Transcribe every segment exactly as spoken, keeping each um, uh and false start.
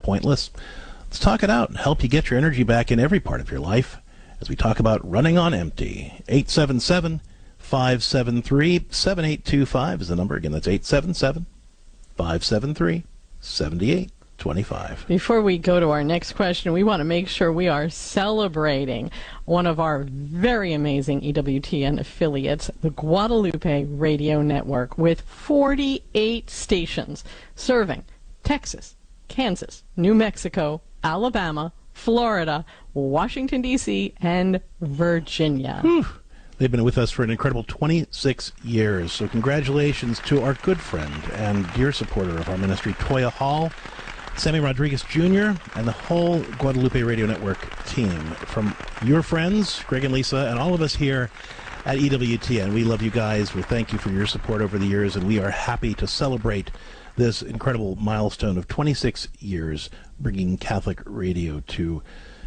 pointless. Let's talk it out and help you get your energy back in every part of your life as we talk about running on empty. eight seven seven, five seven three, seven eight two five is the number. Again, that's eight seven seven, five seven three, seven eight two five. Before we go to our next question, we want to make sure we are celebrating one of our very amazing E W T N affiliates, the Guadalupe Radio Network, with forty-eight stations serving Texas, Kansas, New Mexico, Alabama, Florida, Washington, D C, and Virginia. Whew. They've been with us for an incredible twenty-six years. So congratulations to our good friend and dear supporter of our ministry, Toya Hall, Sammy Rodriguez Junior, and the whole Guadalupe Radio Network team. From your friends, Greg and Lisa, and all of us here at E W T N, we love you guys. We thank you for your support over the years, and we are happy to celebrate this incredible milestone of twenty-six years bringing Catholic radio to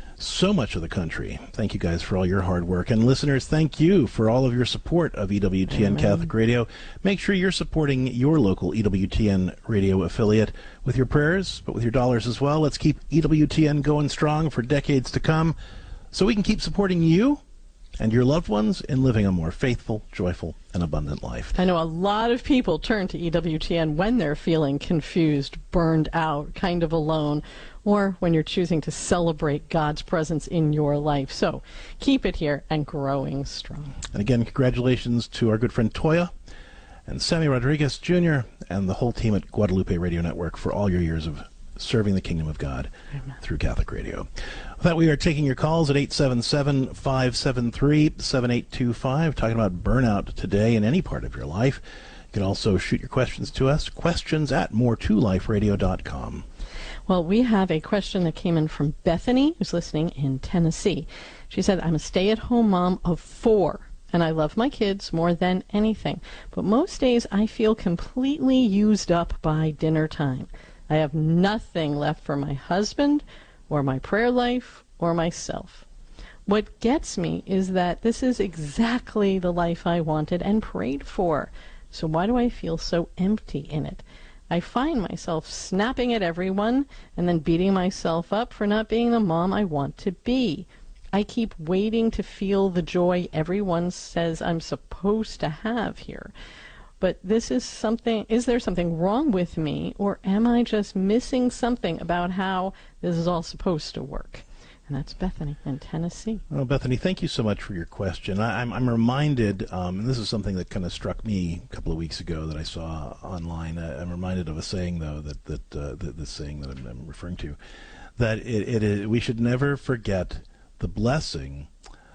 so much of the country. Thank you guys for all your hard work. And listeners, thank you for all of your support of E W T N Amen. Catholic Radio. Make sure you're supporting your local E W T N radio affiliate with your prayers, but with your dollars as well. Let's keep E W T N going strong for decades to come so we can keep supporting you and your loved ones in living a more faithful, joyful, and abundant life. I know a lot of people turn to E W T N when they're feeling confused, burned out, kind of alone, or when you're choosing to celebrate God's presence in your life. So keep it here and growing strong. And again, congratulations to our good friend Toya and Sammy Rodriguez Junior and the whole team at Guadalupe Radio Network for all your years of serving the kingdom of God Amen. Through Catholic radio. With that, we are taking your calls at eight seven seven, five seven three, seven eight two five, talking about burnout today in any part of your life. You can also shoot your questions to us, questions at more to life radio dot com. Well, we have a question that came in from Bethany, who's listening in Tennessee. She said, I'm a stay-at-home mom of four, and I love my kids more than anything. But most days I feel completely used up by dinner time. I have nothing left for my husband or my prayer life or myself. What gets me is that this is exactly the life I wanted and prayed for. So why do I feel so empty in it? I find myself snapping at everyone and then beating myself up for not being the mom I want to be. I keep waiting to feel the joy everyone says I'm supposed to have here. But this is something, is there something wrong with me, or am I just missing something about how this is all supposed to work? And that's Bethany in Tennessee. Well, Bethany, thank you so much for your question. I, I'm, I'm reminded, um, and this is something that kind of struck me a couple of weeks ago that I saw online. I, I'm reminded of a saying, though, that that uh, the, the saying that I'm, I'm referring to, that it, it is, we should never forget the blessing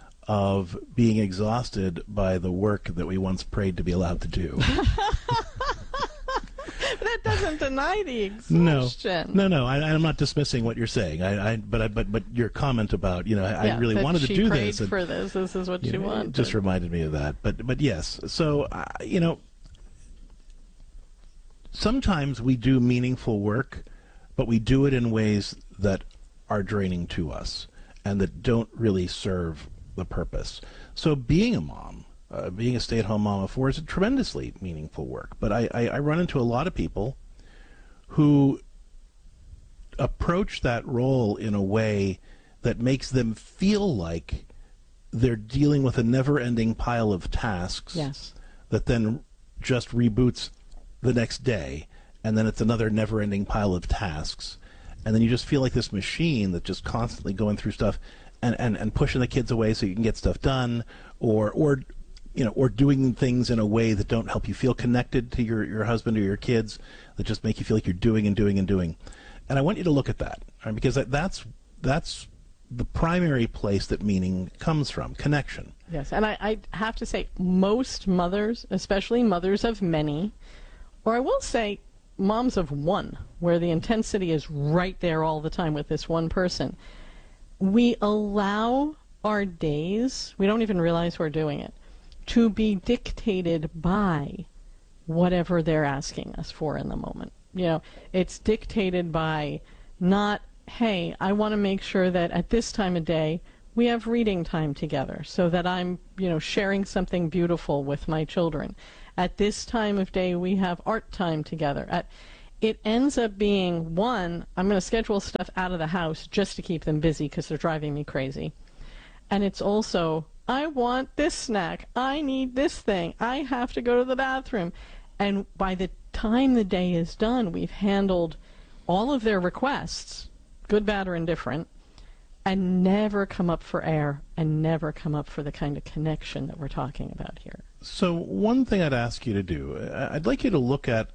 of being exhausted by the work that we once prayed to be allowed to do. That doesn't deny the exhaustion. No, no, no. I, I'm not dismissing what you're saying. I, I but, I, but, but your comment about, you know, I, yeah, I really wanted to do this. She prayed for this. This is what she wanted. Just reminded me of that. But, but yes. So, uh, you know, sometimes we do meaningful work, but we do it in ways that are draining to us and that don't really serve the purpose. So, being a mom. Uh, being a stay-at-home mom of four is a tremendously meaningful work. But I, I, I run into a lot of people who approach that role in a way that makes them feel like they're dealing with a never-ending pile of tasks yes. that then just reboots the next day, and then it's another never-ending pile of tasks. And then you just feel like this machine that's just constantly going through stuff and, and, and pushing the kids away so you can get stuff done, or or you know, or doing things in a way that don't help you feel connected to your, your husband or your kids, that just make you feel like you're doing and doing and doing. And I want you to look at that, right? Because that, that's that's the primary place that meaning comes from, connection. Yes, and I, I have to say, most mothers, especially mothers of many, or I will say moms of one, where the intensity is right there all the time with this one person, we allow our days, we don't even realize we're doing it, to be dictated by whatever they're asking us for in the moment. You know, it's dictated by not, hey, I want to make sure that at this time of day we have reading time together so that I'm, you know, sharing something beautiful with my children. At this time of day we have art time together. At, it ends up being, one, I'm going to schedule stuff out of the house just to keep them busy because they're driving me crazy. And it's also, I want this snack. I need this thing. I have to go to the bathroom. And by the time the day is done, we've handled all of their requests, good, bad, or indifferent, and never come up for air and never come up for the kind of connection that we're talking about here. So one thing I'd ask you to do, I'd like you to look at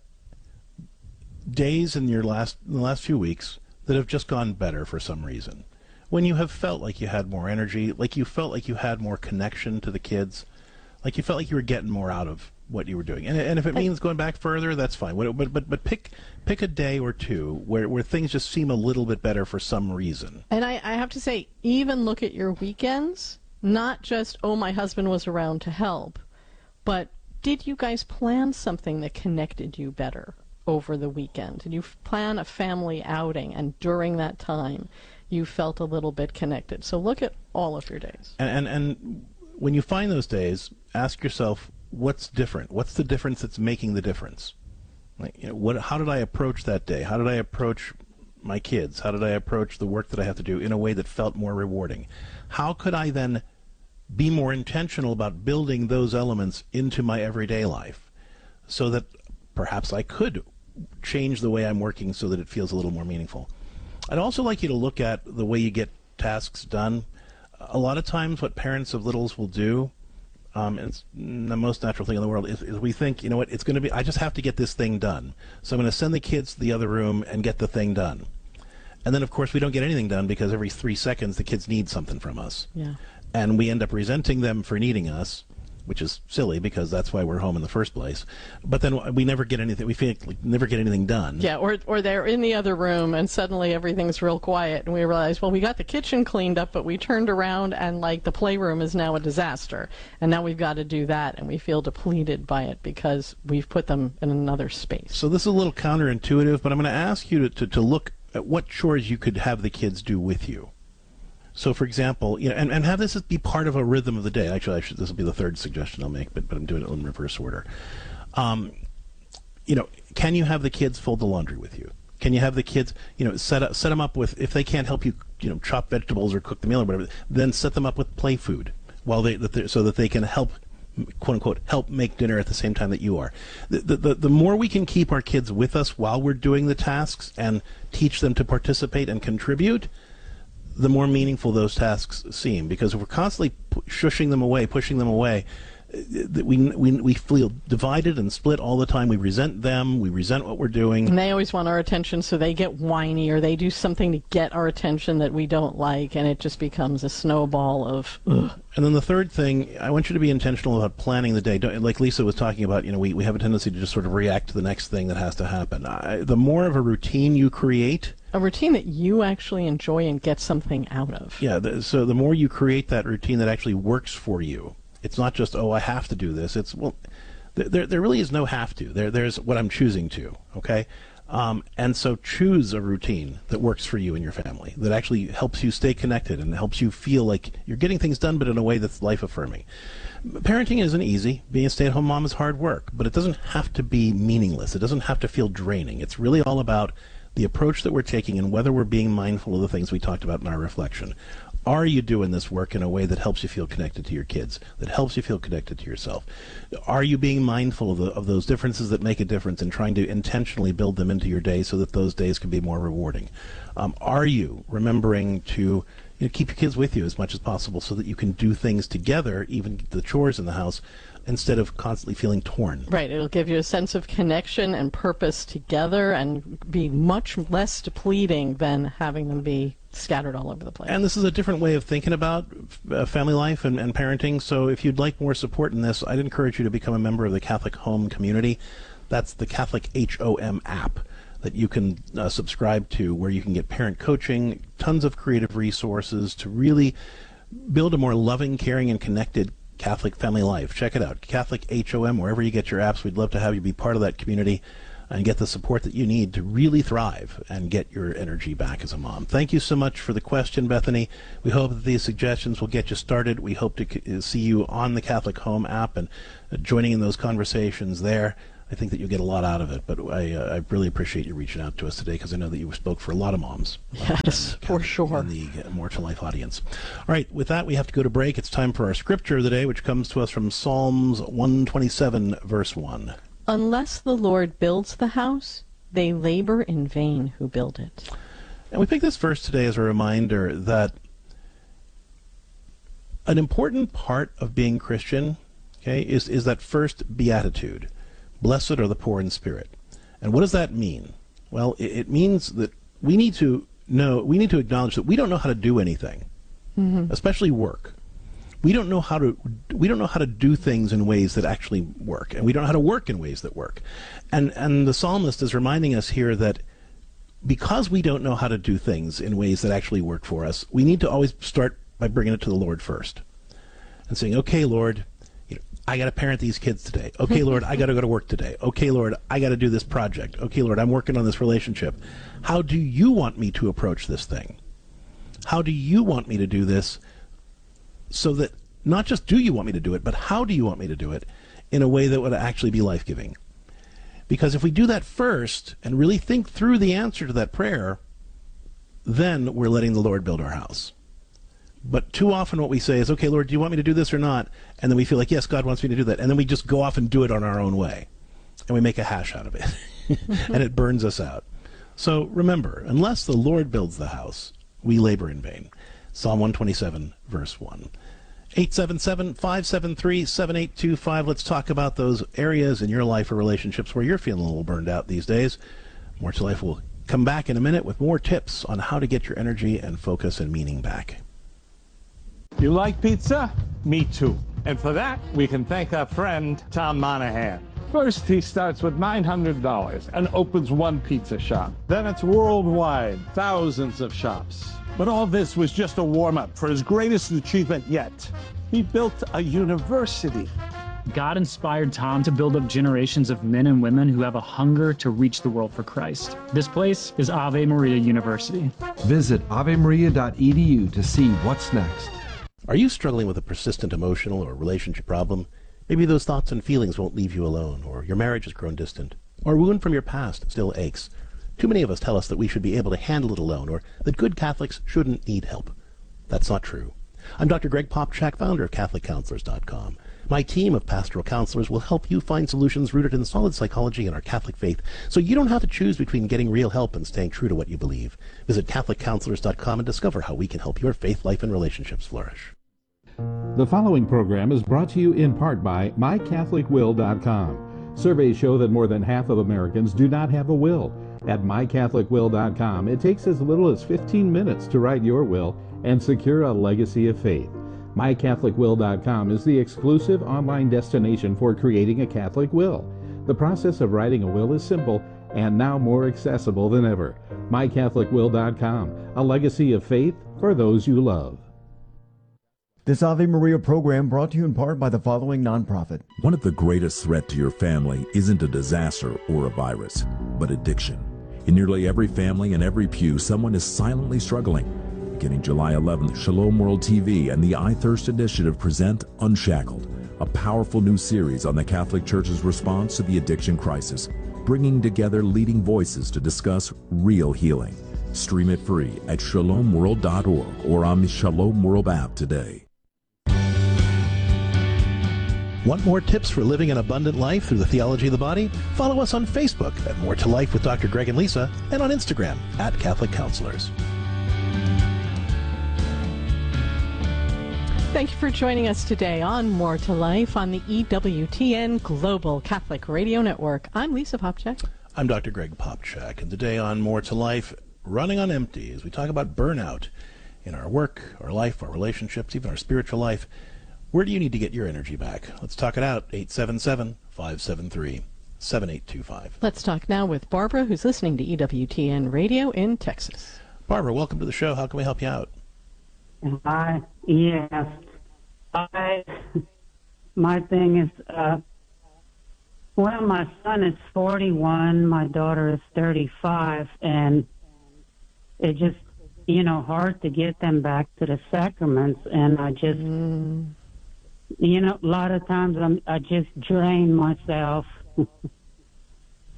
days in your last in the last few weeks that have just gone better for some reason. When you have felt like you had more energy, like you felt like you had more connection to the kids, like you felt like you were getting more out of what you were doing. And, and if it means going back further, that's fine. But but but pick pick a day or two where, where things just seem a little bit better for some reason. And I, I have to say, even look at your weekends, not just, oh, my husband was around to help, but did you guys plan something that connected you better over the weekend? Did you plan a family outing, and during that time you felt a little bit connected? So look at all of your days. And and, and when you find those days, ask yourself, what's different? What's the difference that's making the difference? Like, you know, what? How did I approach that day? How did I approach my kids? How did I approach the work that I have to do in a way that felt more rewarding? How could I then be more intentional about building those elements into my everyday life so that perhaps I could change the way I'm working so that it feels a little more meaningful? I'd also like you to look at the way you get tasks done. A lot of times what parents of littles will do, um, and it's the most natural thing in the world, is, is we think, you know what, it's going to be, I just have to get this thing done. So I'm going to send the kids to the other room and get the thing done. And then, of course, we don't get anything done because every three seconds the kids need something from us. Yeah. And we end up resenting them for needing us, which is silly because that's why we're home in the first place. But then we never get anything, we feel like never get anything done. Yeah, or or they're in the other room and suddenly everything's real quiet and we realize, well, we got the kitchen cleaned up, but we turned around and like the playroom is now a disaster. And now we've got to do that, and we feel depleted by it because we've put them in another space. So this is a little counterintuitive, but I'm going to ask you to, to, to look at what chores you could have the kids do with you. So, for example, you know, and, and have this be part of a rhythm of the day. Actually, I should, this will be the third suggestion I'll make, but, but I'm doing it in reverse order. Um, you know, can you have the kids fold the laundry with you? Can you have the kids, you know, set up, set them up with, if they can't help you, you know, chop vegetables or cook the meal or whatever, then set them up with play food while they, that so that they can help, quote unquote, help make dinner at the same time that you are. The, the, the, the more we can keep our kids with us while we're doing the tasks and teach them to participate and contribute, the more meaningful those tasks seem. Because if we're constantly pu- shushing them away, pushing them away, we, we we feel divided and split all the time. We resent them. We resent what we're doing. And they always want our attention, so they get whiny or they do something to get our attention that we don't like, and it just becomes a snowball of ugh. And then the third thing, I want you to be intentional about planning the day. Don't, like Lisa was talking about, you know, we, we have a tendency to just sort of react to the next thing that has to happen. I, the more of a routine you create, a routine that you actually enjoy and get something out of. Yeah, the, so the more you create that routine that actually works for you, it's not just, oh, I have to do this. It's, well, th- there there really is no have to. There There's what I'm choosing to, okay? Um, and so choose a routine that works for you and your family, that actually helps you stay connected and helps you feel like you're getting things done, but in a way that's life-affirming. Parenting isn't easy. Being a stay-at-home mom is hard work, but it doesn't have to be meaningless. It doesn't have to feel draining. It's really all about the approach that we're taking and whether we're being mindful of the things we talked about in our reflection. Are you doing this work in a way that helps you feel connected to your kids, that helps you feel connected to yourself? Are you being mindful of, the, of those differences that make a difference and trying to intentionally build them into your day so that those days can be more rewarding? Um, are you remembering to you know, keep your kids with you as much as possible so that you can do things together, even the chores in the house, instead of constantly feeling torn? Right. It'll give you a sense of connection and purpose together and be much less depleting than having them be scattered all over the place. And this is a different way of thinking about uh, family life and, and parenting. So if you'd like more support in this, I'd encourage you to become a member of the Catholic Home Community. That's the Catholic H O M app that you can uh, subscribe to, where you can get parent coaching, tons of creative resources to really build a more loving, caring, and connected Catholic family life. Check it out, Catholic H O M, wherever you get your apps. We'd love to have you be part of that community and get the support that you need to really thrive and get your energy back as a mom. Thank you so much for the question, Bethany. We hope that these suggestions will get you started. We hope to see you on the Catholic Home app and joining in those conversations there. I think that you'll get a lot out of it. But I, uh, I really appreciate you reaching out to us today, because I know that you spoke for a lot of moms. Yes, for sure. In the uh, More to Life audience. All right, with that, we have to go to break. It's time for our scripture of the day, which comes to us from Psalms one twenty-seven, verse one. Unless the Lord builds the house, they labor in vain who build it. And we pick this verse today as a reminder that an important part of being Christian, okay, is, is that first beatitude. Blessed are the poor in spirit. And what does that mean? Well, it, it means that we need to know, we need to acknowledge that we don't know how to do anything, mm-hmm. especially work. We don't know how to we don't know how to do things in ways that actually work, and we don't know how to work in ways that work. And and the psalmist is reminding us here that because we don't know how to do things in ways that actually work for us, we need to always start by bringing it to the Lord first and saying, okay, Lord, you know, I got to parent these kids today. Okay, Lord, I got to go to work today. Okay, Lord, I got to do this project. Okay, Lord, I'm working on this relationship. How do you want me to approach this thing? How do you want me to do this? So that not just do you want me to do it, but how do you want me to do it in a way that would actually be life-giving? Because if we do that first and really think through the answer to that prayer, then we're letting the Lord build our house. But too often what we say is, okay, Lord, do you want me to do this or not? And then we feel like, yes, God wants me to do that. And then we just go off and do it on our own way. And we make a hash out of it. And it burns us out. So remember, unless the Lord builds the house, we labor in vain. Psalm one twenty-seven, verse one. eight seven seven, five seven three, seven eight two five. Let's talk about those areas in your life or relationships where you're feeling a little burned out these days. More to Life will come back in a minute with more tips on how to get your energy and focus and meaning back. You like pizza? Me too. And for that, we can thank our friend Tom Monahan. First, he starts with nine hundred dollars and opens one pizza shop. Then it's worldwide, thousands of shops. But all this was just a warm-up for his greatest achievement yet. He built a university. God inspired Tom to build up generations of men and women who have a hunger to reach the world for Christ. This place is Ave Maria University. Visit ave maria dot e d u to see what's next. Are you struggling with a persistent emotional or relationship problem? Maybe those thoughts and feelings won't leave you alone, or your marriage has grown distant, or a wound from your past still aches. Too many of us tell us that we should be able to handle it alone, or that good Catholics shouldn't need help. That's not true. I'm Doctor Greg Popchak, founder of Catholic Counselors dot com. My team of pastoral counselors will help you find solutions rooted in solid psychology and our Catholic faith, so you don't have to choose between getting real help and staying true to what you believe. Visit Catholic Counselors dot com and discover how we can help your faith life and relationships flourish. The following program is brought to you in part by my catholic will dot com. Surveys show that more than half of Americans do not have a will. At my catholic will dot com, it takes as little as fifteen minutes to write your will and secure a legacy of faith. my catholic will dot com is the exclusive online destination for creating a Catholic will. The process of writing a will is simple and now more accessible than ever. my catholic will dot com, a legacy of faith for those you love. This Ave Maria program brought to you in part by the following nonprofit. One of the greatest threats to your family isn't a disaster or a virus, but addiction. In nearly every family and every pew, someone is silently struggling. Beginning July eleventh, Shalom World T V and the I Thirst Initiative present Unshackled, a powerful new series on the Catholic Church's response to the addiction crisis, bringing together leading voices to discuss real healing. Stream it free at shalom world dot org or on the Shalom World app today. Want more tips for living an abundant life through the theology of the body? Follow us on Facebook at More to Life with Doctor Greg and Lisa, and on Instagram at Catholic Counselors. Thank you for joining us today on More to Life on the E W T N Global Catholic Radio Network. I'm Lisa Popchak. I'm Doctor Greg Popchak, and today on More to Life, running on empty, as we talk about burnout in our work, our life, our relationships, even our spiritual life. Where do you need to get your energy back? Let's talk it out. eight seven seven, five seven three, seven eight two five. Let's talk now with Barbara, who's listening to E W T N Radio in Texas. Barbara, welcome to the show. How can we help you out? Hi. Yes. I, my thing is, uh, well, my son is forty-one, my daughter is thirty-five, and it just, you know, hard to get them back to the sacraments, and I just... Mm. You know, a lot of times I'm, I just drain myself.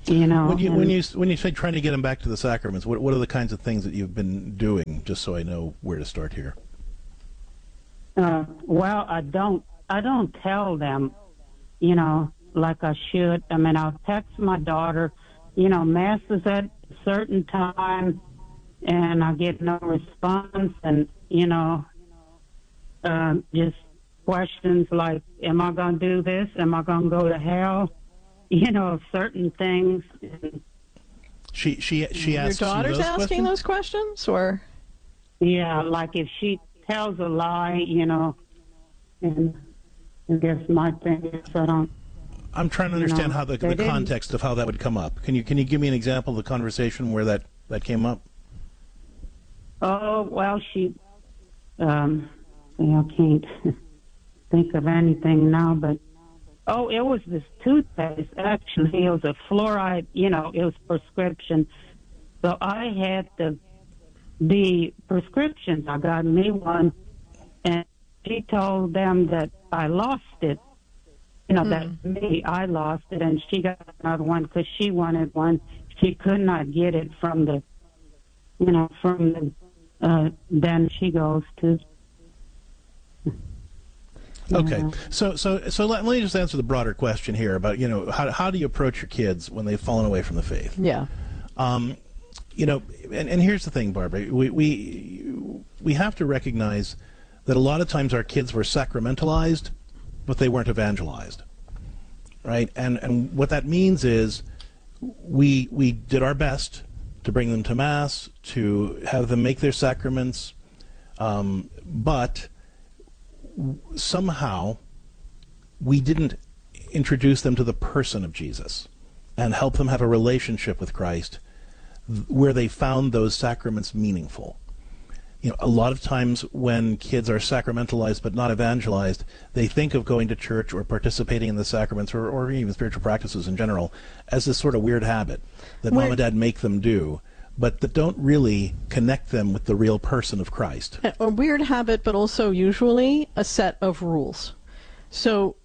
You know, when you and, when you when you say trying to get them back to the sacraments, what what are the kinds of things that you've been doing? Just so I know where to start here. Uh, well, I don't I don't tell them, you know, like I should. I mean, I'll text my daughter, you know, mass is at a certain time, and I get no response, and you know, uh, just questions like, "Am I going to do this? Am I going to go to hell?" You know, certain things. She she she asks Your daughter's you those asking questions? those questions, or Yeah, like if she tells a lie, you know, and I guess my thing is I don't. I'm trying to understand No, how the, they the didn't. context of how that would come up. Can you can you give me an example of the conversation where that, that came up? Oh, well, she, um, I can't think of anything now, but, oh, it was this toothpaste, actually. It was a fluoride, you know, it was prescription. So I had the, the prescriptions. I got me one, and she told them that I lost it. You know, that me, I lost it, and she got another one because she wanted one. She could not get it from the, you know, from the, uh, then she goes to. Okay, Yeah. so so so let, let me just answer the broader question here about, you know, how how do you approach your kids when they've fallen away from the faith? yeah, Um, you know, and, and here's the thing, Barbara, we, we we have to recognize that a lot of times our kids were sacramentalized, but they weren't evangelized, right? And and what that means is we we did our best to bring them to Mass, to have them make their sacraments, um, but somehow we didn't introduce them to the person of Jesus and help them have a relationship with Christ where they found those sacraments meaningful. You know, a lot of times when kids are sacramentalized but not evangelized, they think of going to church or participating in the sacraments or, or even spiritual practices in general as this sort of weird habit that mom and dad make them do, but that don't really connect them with the real person of Christ. a weird habit, but also usually a set of rules. So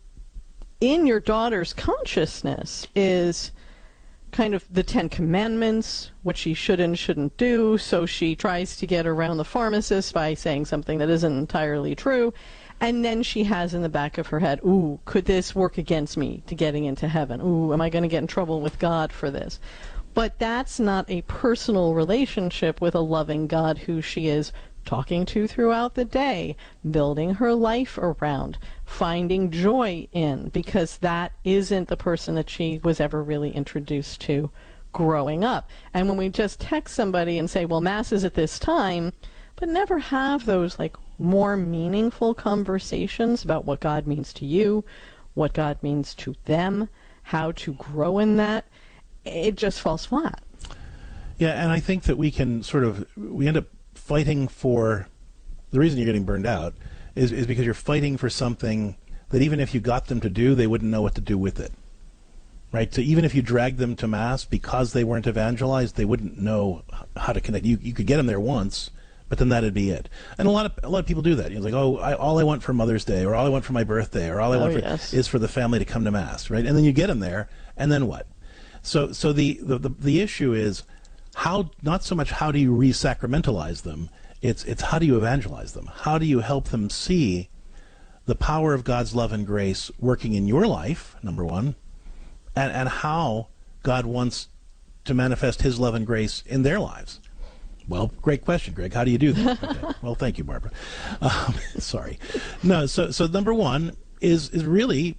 in your daughter's consciousness is kind of the Ten Commandments, what she should and shouldn't do, so she tries to get around the pharmacist by saying something that isn't entirely true, and then she has in the back of her head, ooh, could this work against me to getting into heaven? Ooh, am I going to get in trouble with God for this? But that's not a personal relationship with a loving God who she is talking to throughout the day, building her life around, finding joy in, because that isn't the person that she was ever really introduced to growing up. And when we just text somebody and say, well, Mass is at this time, but never have those like more meaningful conversations about what God means to you, what God means to them, how to grow in that, it just falls flat. Yeah, and I think that we can sort of, we end up fighting for, the reason you're getting burned out is, is because you're fighting for something that even if you got them to do, they wouldn't know what to do with it. Right? So even if you dragged them to Mass because they weren't evangelized, they wouldn't know how to connect. You, you could get them there once, but then that'd be it. And a lot of a lot of people do that. You're like, oh, I, all I want for Mother's Day, or all I want for my birthday, or all I Oh, want for, yes. is for the family to come to Mass, right? And then you get them there, and then what? So so the, the, the, the issue is how, not so much how do you re-sacramentalize them, it's it's how do you evangelize them? How do you help them see the power of God's love and grace working in your life, number one, and, and how God wants to manifest his love and grace in their lives? Well, great question, Greg. How do you do that? Okay. Well, thank you, Barbara. Um, sorry. No, so so number one is is really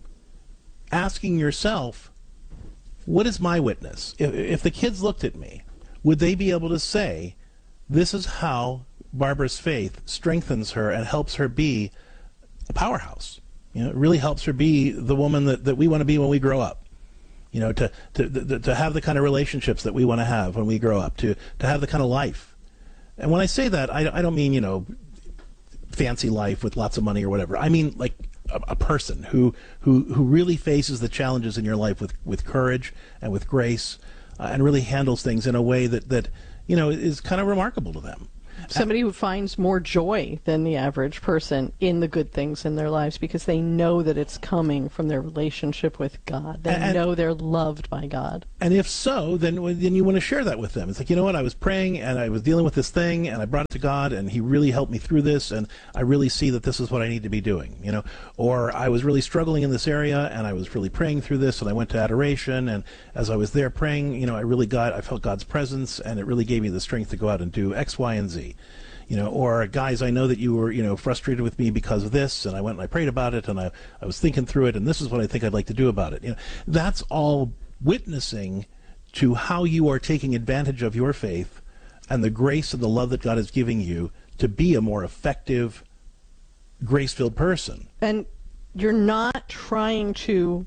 asking yourself, what is my witness? If, if the kids looked at me, would they be able to say, this is how Barbara's faith strengthens her and helps her be a powerhouse? You know, it really helps her be the woman that, that we want to be when we grow up. You know, to, to, to, to have the kind of relationships that we want to have when we grow up, to, to have the kind of life. And when I say that, I, I don't mean, you know, fancy life with lots of money or whatever. I mean, like, a, a person who, who, who really faces the challenges in your life with, with courage and with grace, uh, and really handles things in a way that, that, you know, is kind of remarkable to them. Somebody who finds more joy than the average person in the good things in their lives because they know that it's coming from their relationship with God. They And- know they're loved by God. And if so, then then you want to share that with them. It's like, you know what, I was praying and I was dealing with this thing and I brought it to God and he really helped me through this and I really see that this is what I need to be doing, you know. Or I was really struggling in this area and I was really praying through this and I went to adoration and as I was there praying, you know, I really got, I felt God's presence and it really gave me the strength to go out and do X, Y, and Z. You know, or guys, I know that you were, you know, frustrated with me because of this and I went and I prayed about it and I, I was thinking through it and this is what I think I'd like to do about it. You know, that's all witnessing to how you are taking advantage of your faith and the grace and the love that God is giving you to be a more effective, grace-filled person. And you're not trying to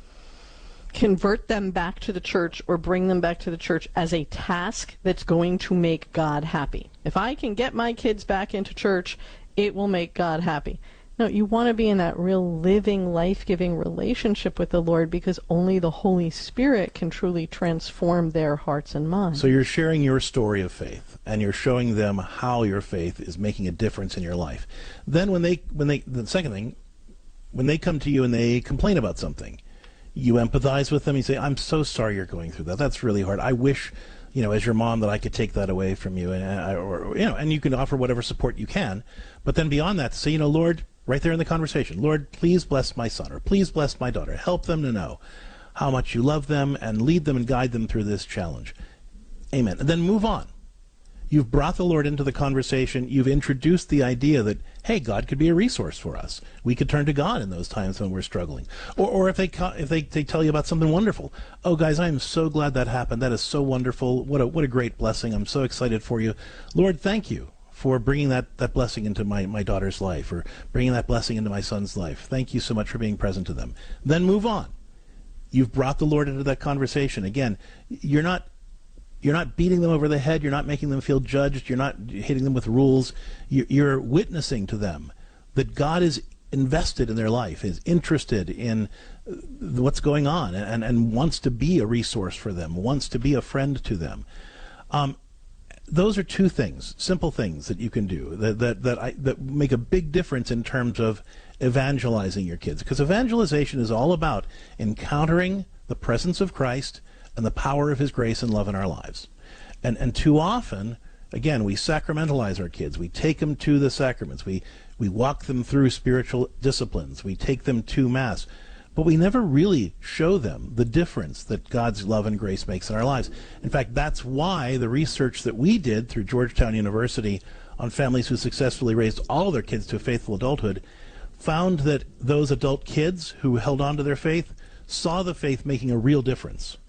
convert them back to the church or bring them back to the church as a task that's going to make God happy. If I can get my kids back into church, it will make God happy. No, you want to be in that real living, life-giving relationship with the Lord because only the Holy Spirit can truly transform their hearts and minds. So you're sharing your story of faith, and you're showing them how your faith is making a difference in your life. Then when they, when they, the second thing, when they come to you and they complain about something, you empathize with them. You say, I'm so sorry you're going through that. That's really hard. I wish, you know, as your mom, that I could take that away from you. And, I, or, you know, and you can offer whatever support you can. But then beyond that, to say, you know, Lord, right there in the conversation, Lord, please bless my son or please bless my daughter. Help them to know how much you love them and lead them and guide them through this challenge. Amen. And then move on. You've brought the Lord into the conversation. You've introduced the idea that, hey, God could be a resource for us. We could turn to God in those times when we're struggling. Or, or if they if they, they tell you about something wonderful. Oh, guys, I am so glad that happened. That is so wonderful. What a what a great blessing. I'm so excited for you. Lord, thank you for bringing that, that blessing into my, my daughter's life or bringing that blessing into my son's life. Thank you so much for being present to them. Then move on. You've brought the Lord into that conversation. Again, you're not You're not beating them over the head. You're not making them feel judged. You're not hitting them with rules. You're witnessing to them that God is invested in their life, is interested in what's going on, and, and wants to be a resource for them, wants to be a friend to them. Um, those are two things, simple things that you can do that that that, I, that make a big difference in terms of evangelizing your kids. Because evangelization is all about encountering the presence of Christ and the power of his grace and love in our lives. And and too often, again, we sacramentalize our kids. We take them to the sacraments. We we walk them through spiritual disciplines. We take them to Mass. But we never really show them the difference that God's love and grace makes in our lives. In fact, that's why the research that we did through Georgetown University on families who successfully raised all of their kids to a faithful adulthood found that those adult kids who held on to their faith saw the faith making a real difference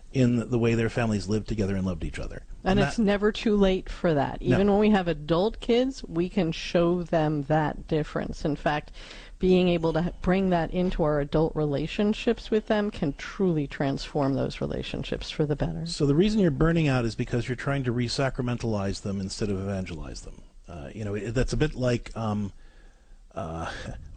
in the way their families lived together and loved each other. And, and it's that, never too late for that. Even no. when we have adult kids, we can show them that difference. In fact, being able to bring that into our adult relationships with them can truly transform those relationships for the better. So the reason you're burning out is because you're trying to re-sacramentalize them instead of evangelize them. Uh, you know, it, that's a bit like... Um, Uh,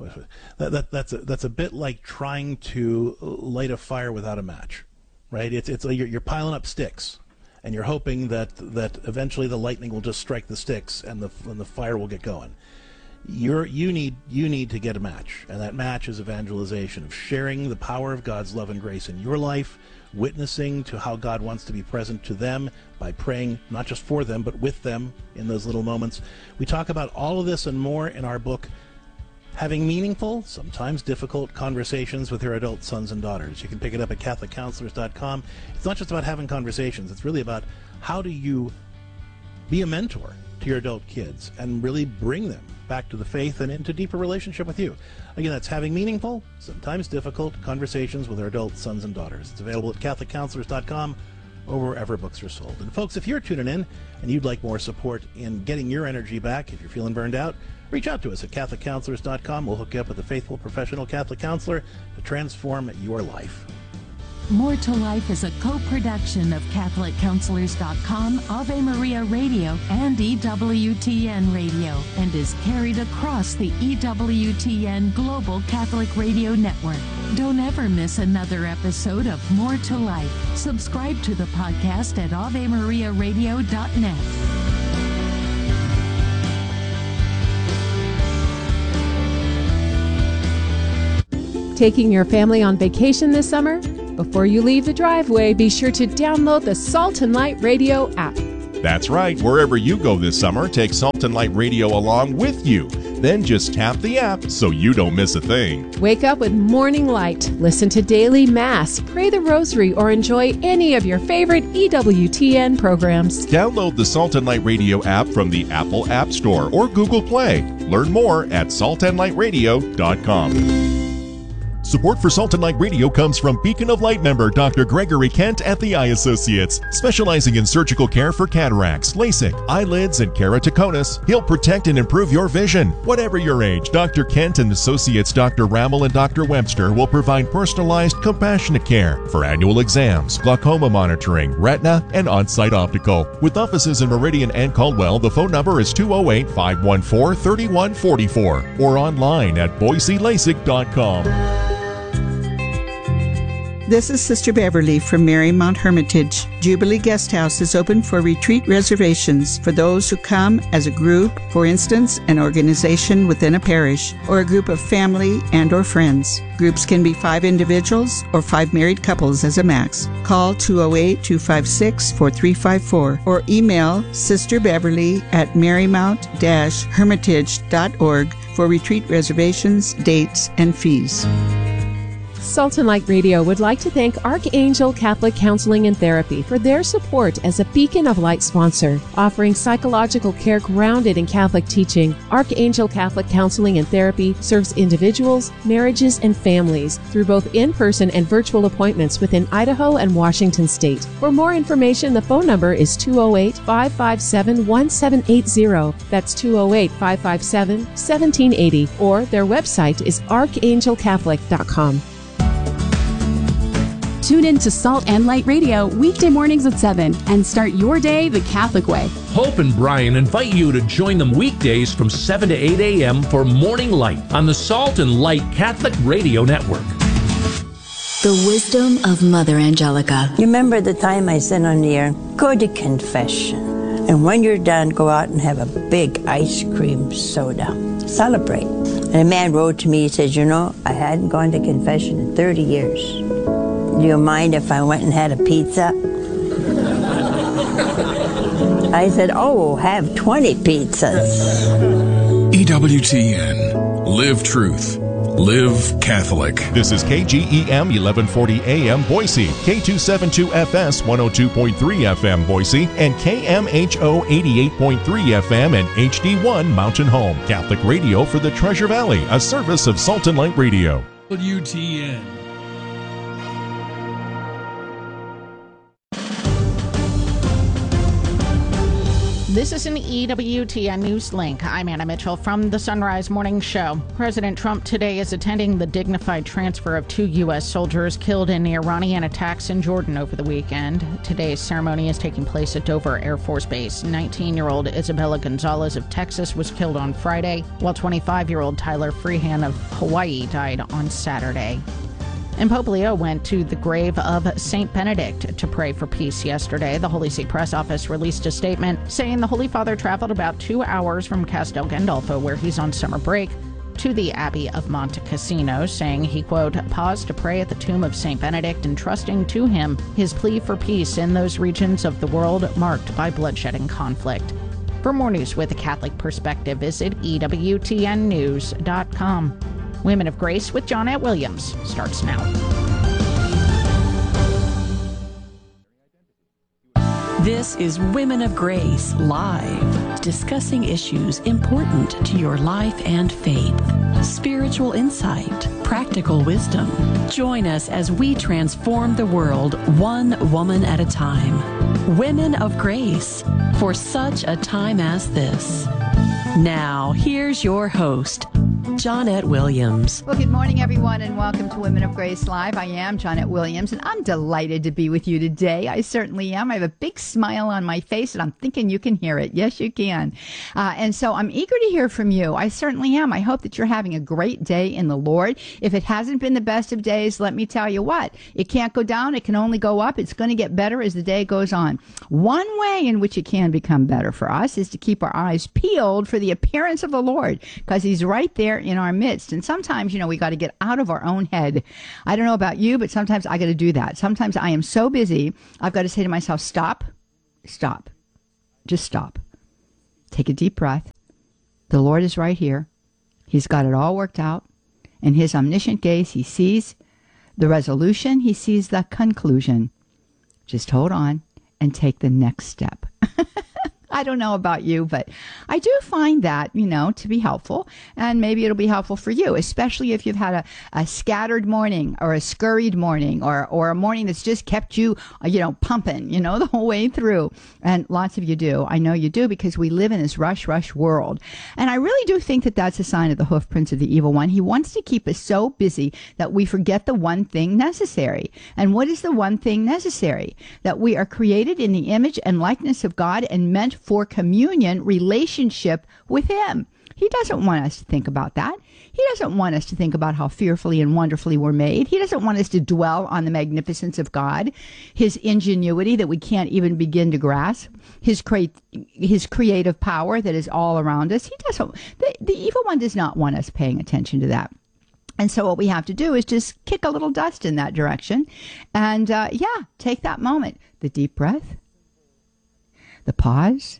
that, that, that's, a, that's a bit like trying to light a fire without a match, right? It's, it's like you're, you're piling up sticks, and you're hoping that, that eventually the lightning will just strike the sticks and the, and the fire will get going. You're, you, need, you need to get a match, and that match is evangelization, of sharing the power of God's love and grace in your life, witnessing to how God wants to be present to them by praying not just for them, but with them in those little moments. We talk about all of this and more in our book, Having Meaningful, Sometimes Difficult Conversations with Your Adult Sons and Daughters. You can pick it up at Catholic Counselors dot com. It's not just about having conversations. It's really about how do you be a mentor to your adult kids and really bring them back to the faith and into deeper relationship with you. Again, that's Having Meaningful, Sometimes Difficult Conversations with Our Adult Sons and Daughters. It's available at Catholic Counselors dot com or wherever books are sold. And folks, if you're tuning in and you'd like more support in getting your energy back, if you're feeling burned out, reach out to us at Catholic Counselors dot com. We'll hook you up with a faithful professional Catholic counselor to transform your life. More to Life is a co-production of Catholic Counselors dot com, Ave Maria Radio, and E W T N Radio, and is carried across the E W T N Global Catholic Radio Network. Don't ever miss another episode of More to Life. Subscribe to the podcast at Ave Maria Radio dot net. Taking your family on vacation this summer? Before you leave the driveway, be sure to download the Salt and Light Radio app. That's right. Wherever you go this summer, take Salt and Light Radio along with you. Then just tap the app so you don't miss a thing. Wake up with Morning Light, listen to Daily Mass, pray the Rosary, or enjoy any of your favorite E W T N programs. Download the Salt and Light Radio app from the Apple App Store or Google Play. Learn more at salt and light radio dot com. Support for Salt and Light Radio comes from Beacon of Light member Doctor Gregory Kent at the Eye Associates. Specializing in surgical care for cataracts, LASIK, eyelids, and keratoconus, he'll protect and improve your vision. Whatever your age, Doctor Kent and Associates Doctor Rammel and Doctor Webster will provide personalized, compassionate care for annual exams, glaucoma monitoring, retina, and on-site optical. With offices in Meridian and Caldwell, the phone number is two oh eight, five one four, three one four four or online at boise lasik dot com. This is Sister Beverly from Marymount Hermitage. Jubilee Guest House is open for retreat reservations for those who come as a group, for instance, an organization within a parish, or a group of family and or friends. Groups can be five individuals or five married couples as a max. Call two oh eight, two five six, four three five four or email Sister Beverly at marymount dash hermitage dot org for retreat reservations, dates, and fees. Salt and Light Radio would like to thank Archangel Catholic Counseling and Therapy for their support as a Beacon of Light sponsor. Offering psychological care grounded in Catholic teaching, Archangel Catholic Counseling and Therapy serves individuals, marriages, and families through both in-person and virtual appointments within Idaho and Washington State. For more information, the phone number is two oh eight, five five seven, one seven eight zero. That's two oh eight, five five seven, one seven eight zero. Or their website is archangel catholic dot com. Tune in to Salt and Light Radio weekday mornings at seven and start your day the Catholic way. Hope and Brian invite you to join them weekdays from seven to eight a.m. for Morning Light on the Salt and Light Catholic Radio Network. The wisdom of Mother Angelica. You remember the time I said on the air, go to confession. And when you're done, go out and have a big ice cream soda. Celebrate. And a man wrote to me, he said, you know, I hadn't gone to confession in thirty years. Do you mind if I went and had a pizza? I said, oh, have twenty pizzas. E W T N. Live truth. Live Catholic. This is K G E M eleven forty A M Boise, K two seventy-two F S one oh two point three F M Boise, and K M H O eighty-eight point three F M and H D one Mountain Home. Catholic radio for the Treasure Valley, a service of Salt and Light Radio. W T N. This is an E W T N News Link. I'm Anna Mitchell from the Sunrise Morning Show. President Trump today is attending the dignified transfer of two U S soldiers killed in Iranian attacks in Jordan over the weekend. Today's ceremony is taking place at Dover Air Force Base. nineteen-year-old Isabella Gonzalez of Texas was killed on Friday, while twenty-five-year-old Tyler Freehan of Hawaii died on Saturday. And Pope Leo went to the grave of Saint Benedict to pray for peace yesterday. The Holy See Press Office released a statement saying the Holy Father traveled about two hours from Castel Gandolfo, where he's on summer break, to the Abbey of Monte Cassino, saying he, quote, paused to pray at the tomb of Saint Benedict, entrusting to him his plea for peace in those regions of the world marked by bloodshed and conflict. For more news with a Catholic perspective, visit E W T N news dot com. Women of Grace with Johnnette Williams starts now. This is Women of Grace Live, discussing issues important to your life and faith. Spiritual insight, practical wisdom. Join us as we transform the world one woman at a time. Women of Grace, for such a time as this. Now, here's your host, Johnnette Williams. Well, good morning, everyone, and welcome to Women of Grace Live. I am Johnnette Williams, and I'm delighted to be with you today. I certainly am. I have a big smile on my face, and I'm thinking you can hear it. Yes, you can. Uh, and so I'm eager to hear from you. I certainly am. I hope that you're having a great day in the Lord. If it hasn't been the best of days, let me tell you what, it can't go down. It can only go up. It's going to get better as the day goes on. One way in which it can become better for us is to keep our eyes peeled for the appearance of the Lord, because he's right there in our midst. And sometimes, you know, we got to get out of our own head. I don't know about you, but sometimes I got to do that. Sometimes I am so busy, I've got to say to myself, stop, stop, just stop. Take a deep breath. The Lord is right here. He's got it all worked out. In his omniscient gaze, he sees the resolution. He sees the conclusion. Just hold on and take the next step. I don't know about you, but I do find that, you know, to be helpful, and maybe it'll be helpful for you, especially if you've had a, a scattered morning or a scurried morning or, or a morning that's just kept you, you know, pumping, you know, the whole way through. And lots of you do. I know you do, because we live in this rush, rush world. And I really do think that that's a sign of the hoof prints of the evil one. He wants to keep us so busy that we forget the one thing necessary. And what is the one thing necessary? That we are created in the image and likeness of God and meant for communion, relationship with him. He doesn't want us to think about that. He doesn't want us to think about how fearfully and wonderfully we're made. He doesn't want us to dwell on the magnificence of God, his ingenuity that we can't even begin to grasp, his cre- his creative power that is all around us. He doesn't. The, the evil one does not want us paying attention to that. And so what we have to do is just kick a little dust in that direction. And uh, yeah, take that moment. The deep breath, the pause,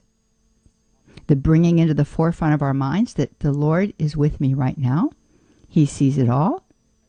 the bringing into the forefront of our minds that the Lord is with me right now. He sees it all.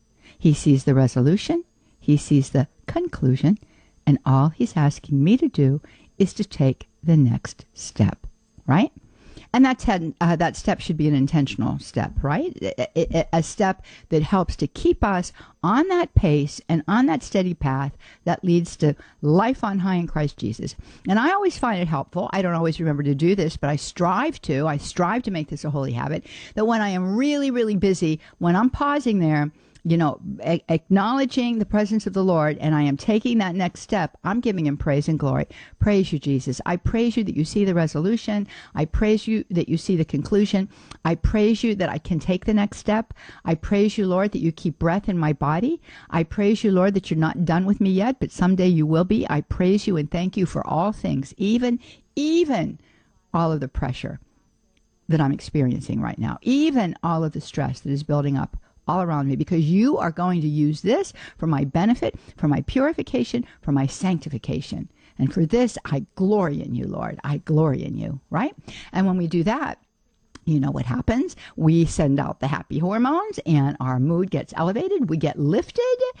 He sees the resolution. He sees the conclusion. And all he's asking me to do is to take the next step, right? And that's had, uh, that step should be an intentional step, right? A, a, a step that helps to keep us on that pace and on that steady path that leads to life on high in Christ Jesus. And I always find it helpful. I don't always remember to do this, but I strive to. I strive to make this a holy habit, that when I am really, really busy, when I'm pausing there, you know, a- acknowledging the presence of the Lord, and I am taking that next step, I'm giving him praise and glory. Praise you, Jesus. I praise you that you see the resolution. I praise you that you see the conclusion. I praise you that I can take the next step. I praise you, Lord, that you keep breath in my body. I praise you, Lord, that you're not done with me yet, but someday you will be. I praise you and thank you for all things, even, even all of the pressure that I'm experiencing right now, even all of the stress that is building up all around me, because you are going to use this for my benefit, for my purification, for my sanctification. And for this, I glory in you, Lord. I glory in you, right? And when we do that, you know what happens? We send out the happy hormones and our mood gets elevated. We get lifted,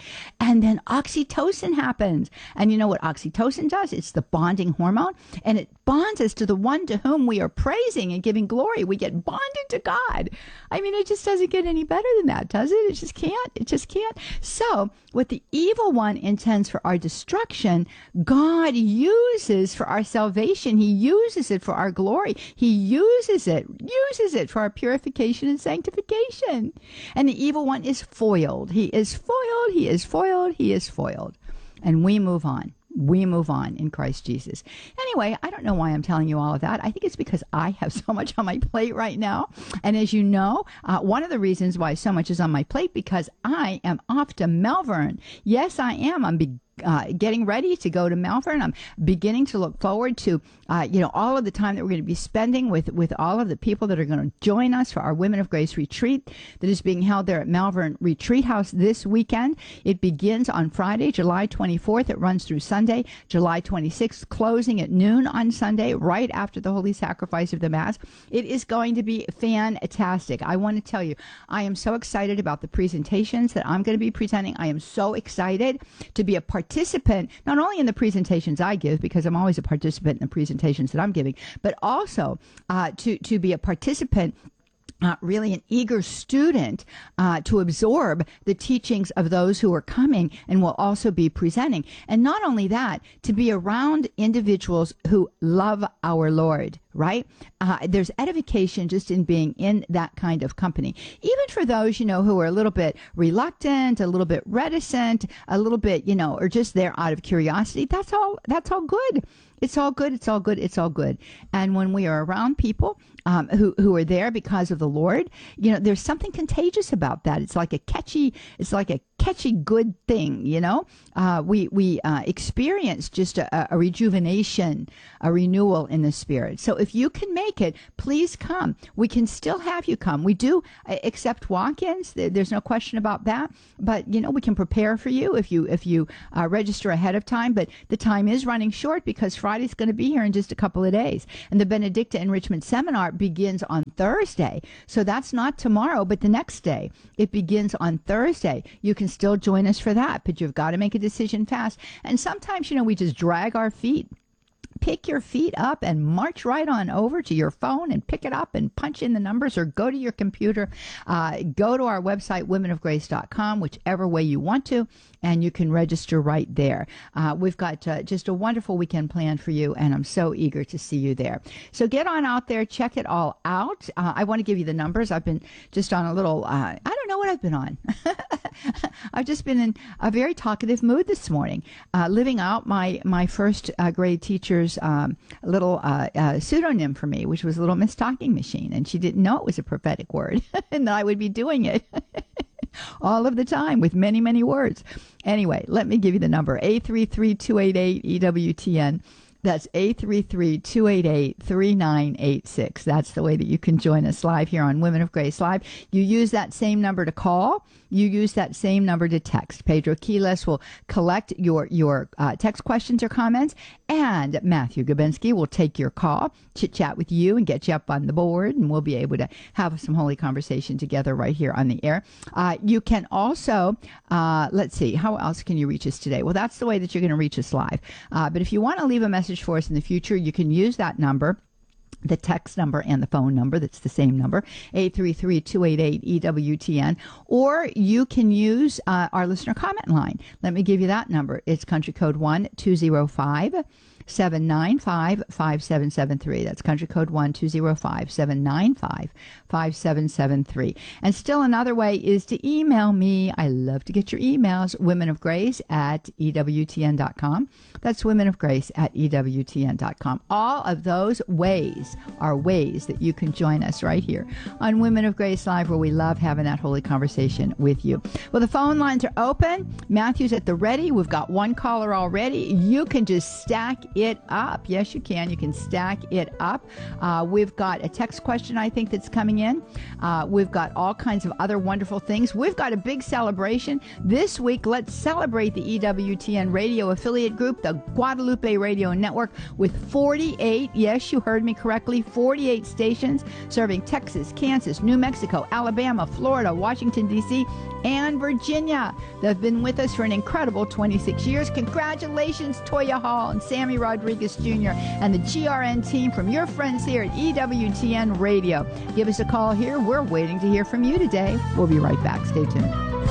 and then oxytocin happens. And you know what oxytocin does? It's the bonding hormone, and it bonds us to the one to whom we are praising and giving glory. We get bonded to God. I mean, it just doesn't get any better than that, does it? It just can't. It just can't. So what the evil one intends for our destruction, God uses for our salvation. He uses it for our glory. He uses it, uses it for our purification and sanctification. And the evil one is foiled. He is foiled. He is foiled. He is foiled. And we move on. We move on in Christ Jesus. Anyway, I don't know why I'm telling you all of that. I think it's because I have so much on my plate right now. And as you know, uh, one of the reasons why so much is on my plate, because I am off to Malvern. Yes, I am. I'm be- uh, getting ready to go to Malvern. I'm beginning to look forward to, uh, you know, all of the time that we're going to be spending with, with all of the people that are going to join us for our Women of Grace retreat that is being held there at Malvern Retreat House this weekend. It begins on Friday, July twenty-fourth. It runs through Sunday, July twenty-sixth, closing at noon on Sunday, right after the Holy Sacrifice of the Mass. It is going to be fantastic. I want to tell you, I am so excited about the presentations that I'm going to be presenting. I am so excited to be a participant, not only in the presentations I give, because I'm always a participant in the presentations that I'm giving, but also uh, to, to be a participant, Uh, really an eager student uh, to absorb the teachings of those who are coming and will also be presenting. And not only that, to be around individuals who love our Lord, right? Uh, there's edification just in being in that kind of company. Even for those, you know, who are a little bit reluctant, a little bit reticent, a little bit, you know, or just there out of curiosity, that's all, that's all good. It's all good. It's all good. It's all good. And when we are around people um, who who are there because of the Lord. You know, there's something contagious about that. It's like a catchy, it's like a catchy good thing, you know. Uh, we we uh, experience just a, a rejuvenation, a renewal in the spirit. So if you can make it, please come. We can still have you come. We do accept walk-ins. There's no question about that. But you know, we can prepare for you if you if you uh, register ahead of time. But the time is running short because Friday's going to be here in just a couple of days, and the Benedicta Enrichment Seminar begins on Thursday. So that's not tomorrow, but the next day. It begins on Thursday. You can still join us for that, but you've got to make a decision fast. And sometimes, you know, we just drag our feet. Pick your feet up and march right on over to your phone and pick it up and punch in the numbers, or go to your computer. Uh, go to our website, women of grace dot com, whichever way you want to, and you can register right there. Uh, we've got uh, just a wonderful weekend planned for you, and I'm so eager to see you there. So get on out there, check it all out. Uh, I want to give you the numbers. I've been just on a little, uh, I don't know what I've been on. I've just been in a very talkative mood this morning, uh, living out my, my first uh, grade teacher's um, little uh, uh, pseudonym for me, which was Little Miss Talking Machine. And she didn't know it was a prophetic word and that I would be doing it all of the time with many, many words. Anyway, let me give you the number, eight three three, two eight eight, E W T N. That's eight three three, two eight eight, three nine eight six. That's the way that you can join us live here on Women of Grace Live. You use that same number to call. You use that same number to text. Pedro Quiles will collect your, your uh, text questions or comments, and Matthew Gabinski will take your call, chit-chat with you, and get you up on the board, and we'll be able to have some holy conversation together right here on the air. Uh, you can also, uh, let's see, how else can you reach us today? Well, that's the way that you're going to reach us live. Uh, but if you want to leave a message for us in the future, you can use that number, the text number and the phone number. That's the same number, eight three three, two eight eight, E W T N. Or you can use uh, our listener comment line. Let me give you that number. It's country code one two zero five, seven nine five, five seven seven three. That's country code one two zero five, seven nine five, five seven seven three. And still another way is to email me. I love to get your emails, women of grace at E W T N dot com. That's women of grace at E W T N dot com. All of those ways are ways that you can join us right here on Women of Grace Live, where we love having that holy conversation with you. Well, the phone lines are open. Matthew's at the ready. We've got one caller already. You can just stack it up. Yes, you can. You can stack it up. Uh, we've got a text question, I think, that's coming in. Uh, we've got all kinds of other wonderful things. We've got a big celebration this week. Let's celebrate the E W T N radio affiliate group, the Guadalupe Radio Network, with forty-eight, yes, you heard me correctly, forty-eight stations serving Texas, Kansas, New Mexico, Alabama, Florida, Washington, D C, and Virginia. They've been with us for an incredible twenty-six years. Congratulations, Toya Hall and Sammy Rodriguez Junior and the G R N team from your friends here at E W T N Radio. Give us a call here. We're waiting to hear from you today. We'll be right back. Stay tuned.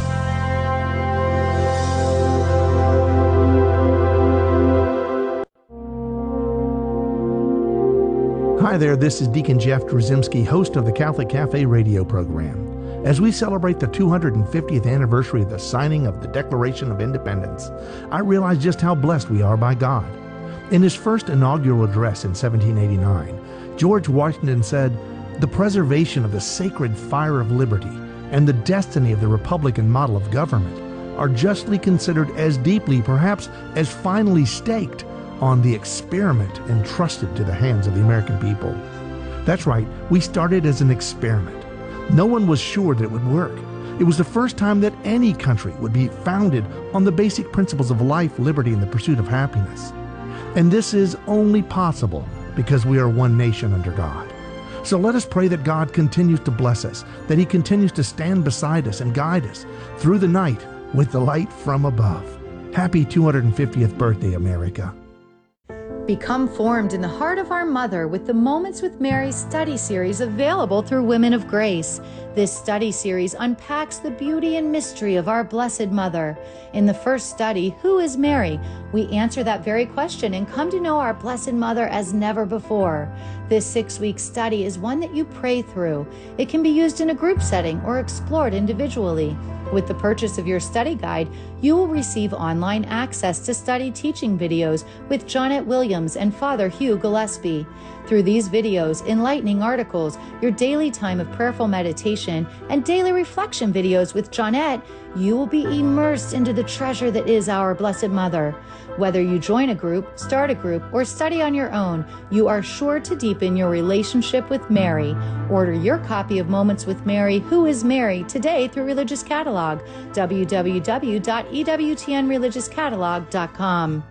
Hi there, this is Deacon Jeff Drzymski, host of the Catholic Cafe radio program. As we celebrate the two hundred fiftieth anniversary of the signing of the Declaration of Independence, I realize just how blessed we are by God. In his first inaugural address in seventeen eighty-nine, George Washington said, "The preservation of the sacred fire of liberty and the destiny of the Republican model of government are justly considered as deeply, perhaps as finally staked, on the experiment entrusted to the hands of the American people." That's right, we started as an experiment. No one was sure that it would work. It was the first time that any country would be founded on the basic principles of life, liberty, and the pursuit of happiness. And this is only possible because we are one nation under God. So let us pray that God continues to bless us, that He continues to stand beside us and guide us through the night with the light from above. Happy two hundred fiftieth birthday, America. Become formed in the heart of our Mother with the Moments with Mary study series available through Women of Grace. This study series unpacks the beauty and mystery of our Blessed Mother. In the first study, Who is Mary?, we answer that very question and come to know our Blessed Mother as never before. This six-week study is one that you pray through. It can be used in a group setting or explored individually. With the purchase of your study guide, you will receive online access to study teaching videos with Jonette Williams and Father Hugh Gillespie. Through these videos, enlightening articles, your daily time of prayerful meditation, and daily reflection videos with Jonette, you will be immersed into the treasure that is our Blessed Mother. Whether you join a group, start a group, or study on your own, you are sure to deepen your relationship with Mary. Order your copy of Moments with Mary, Who is Mary, today through Religious Catalog, w w w dot e w t n religious catalog dot com.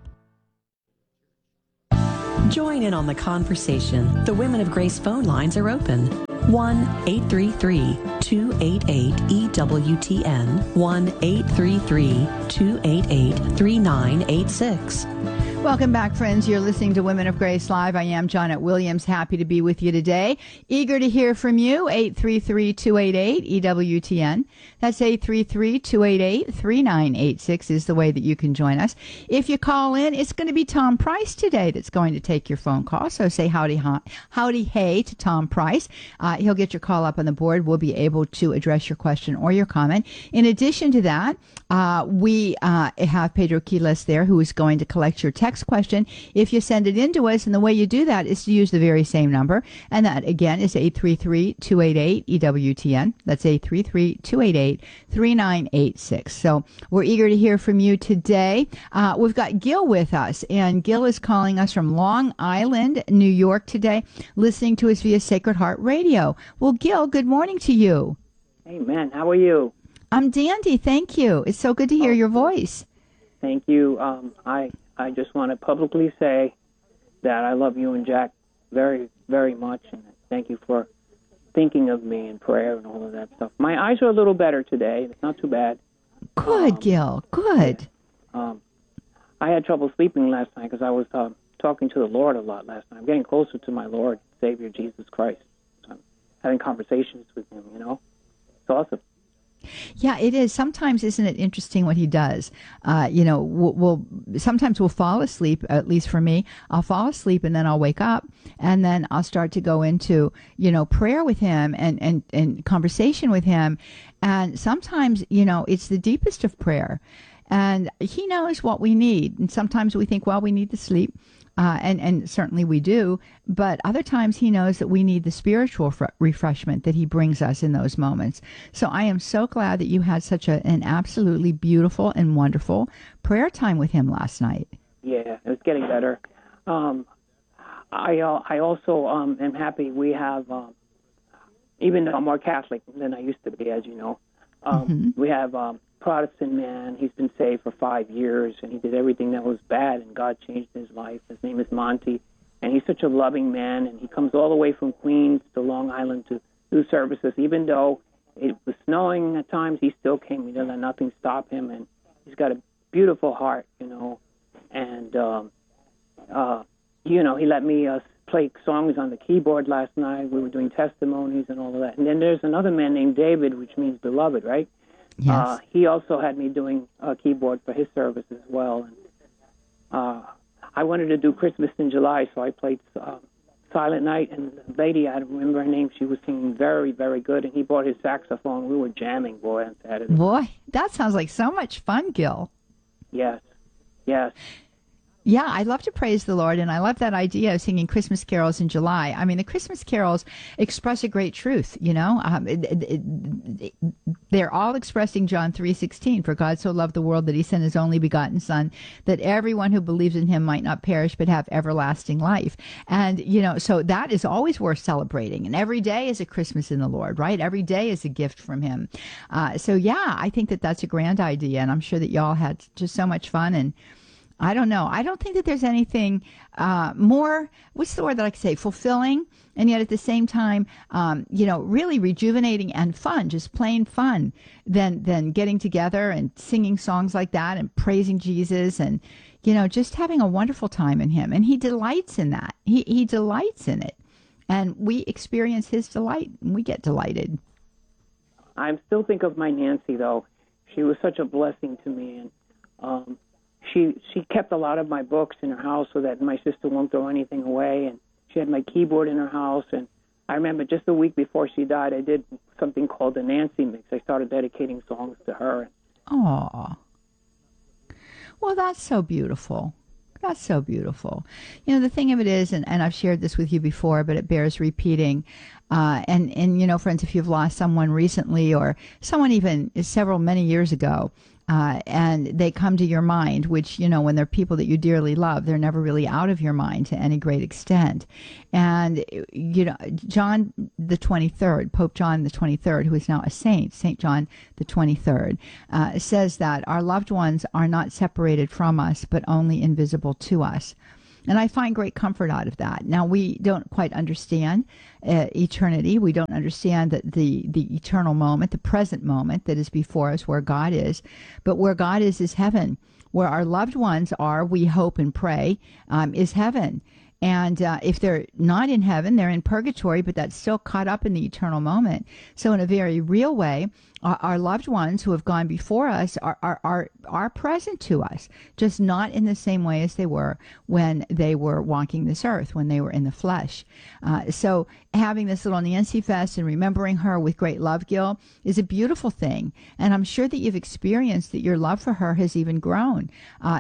Join in on the conversation. The Women of Grace phone lines are open. one eight three three, two eight eight, E W T N, one eight three three, two eight eight, three nine eight six. Welcome back, friends. You're listening to Women of Grace Live. I am Jonette Williams. Happy to be with you today. Eager to hear from you. eight three three, two eight eight, E W T N. That's eight three three, two eight eight, three nine eight six is the way that you can join us. If you call in, it's going to be Tom Price today that's going to take your phone call. So say howdy, howdy, hey to Tom Price. Uh, he'll get your call up on the board. We'll be able to address your question or your comment. In addition to that, uh, we uh, have Pedro Quiles there who is going to collect your text question if you send it in to us, and the way you do that is to use the very same number, and that again is eight three three, two eight eight, E W T N. That's eight three three, two eight eight, three nine eight six. So we're eager to hear from you today. Uh, we've got Gil with us, and Gil is calling us from Long Island, New York today, listening to us via Sacred Heart Radio. Well, Gil, good morning to you. Amen. How are you? I'm dandy, thank you. It's so good to hear your voice. Thank you. Um, I I just want to publicly say that I love you and Jack very, very much, and thank you for thinking of me in prayer and all of that stuff. My eyes are a little better today. It's not too bad. Good, um, Gil. Good. Um, I had trouble sleeping last night because I was uh, talking to the Lord a lot last night. I'm getting closer to my Lord, Savior, Jesus Christ. So I'm having conversations with him, you know. It's awesome. Yeah, it is. Sometimes, isn't it interesting what he does? Uh, you know, we'll, we'll sometimes we'll fall asleep. At least for me, I'll fall asleep and then I'll wake up, and then I'll start to go into you know prayer with him and and and conversation with him, and sometimes you know it's the deepest of prayer, and he knows what we need. And sometimes we think, well, we need to sleep. Uh, and, and certainly we do, but other times he knows that we need the spiritual fr- refreshment that he brings us in those moments. So I am so glad that you had such a, an absolutely beautiful and wonderful prayer time with him last night. Yeah, it's getting better. Um, I uh, I also um, am happy we have, um, even though I'm more Catholic than I used to be, as you know, um, mm-hmm. we have um, Protestant man. He's been saved for five years, and he did everything that was bad, and God changed his life. His name is Monty, and he's such a loving man, and he comes all the way from Queens to Long Island to do services. Even though it was snowing at times, he still came. He didn't let nothing stop him, and he's got a beautiful heart, you know. And, um, uh, you know, he let me uh, play songs on the keyboard last night. We were doing testimonies and all of that. And then there's another man named David, which means beloved, right? Yes. Uh, he also had me doing a keyboard for his service as well. And uh, I wanted to do Christmas in July, so I played uh, Silent Night. And the lady, I don't remember her name, she was singing very, very good. And he brought his saxophone. We were jamming, boy, on Saturday. Boy, that sounds like so much fun, Gil. Yes, yes. Yeah, I love to praise the Lord, and I love that idea of singing Christmas carols in July. I mean, the Christmas carols express a great truth, you know. Um, it, it, it, they're all expressing John three sixteen, for God so loved the world that he sent his only begotten Son, that everyone who believes in him might not perish but have everlasting life. And, you know, so that is always worth celebrating. And every day is a Christmas in the Lord, right? Every day is a gift from him. Uh, so, yeah, I think that that's a grand idea, and I'm sure that y'all had just so much fun. And I don't know. I don't think that there's anything uh, more, what's the word that I could say, fulfilling, and yet at the same time, um, you know, really rejuvenating and fun, just plain fun, than, than getting together and singing songs like that and praising Jesus and, you know, just having a wonderful time in him. And he delights in that. He, he delights in it. And we experience his delight, and we get delighted. I still think of my Nancy, though. She was such a blessing to me, and um, She she kept a lot of my books in her house so that my sister won't throw anything away, and she had my keyboard in her house. And I remember just a week before she died, I did something called the Nancy Mix. I started dedicating songs to her. Aw. Well, that's so beautiful. That's so beautiful. You know, the thing of it is, and, and I've shared this with you before, but it bears repeating. Uh, and, and, you know, friends, if you've lost someone recently or someone even several, many years ago, uh, and they come to your mind, which, you know, when they're people that you dearly love, they're never really out of your mind to any great extent. And, you know, John the twenty-third, Pope John the twenty-third, who is now a saint, Saint John the twenty-third, uh, says that our loved ones are not separated from us, but only invisible to us. And I find great comfort out of that. Now, we don't quite understand uh, eternity. We don't understand that the, the eternal moment, the present moment that is before us, where God is. But where God is, is heaven. Where our loved ones are, we hope and pray, um, is heaven. And uh, if they're not in heaven, they're in purgatory, but that's still caught up in the eternal moment. So in a very real way, our, our loved ones who have gone before us are, are, are, are present to us, just not in the same way as they were when they were walking this earth, when they were in the flesh. Uh, so having this little Nancy Fest and remembering her with great love, Gil, is a beautiful thing. And I'm sure that you've experienced that your love for her has even grown. Uh,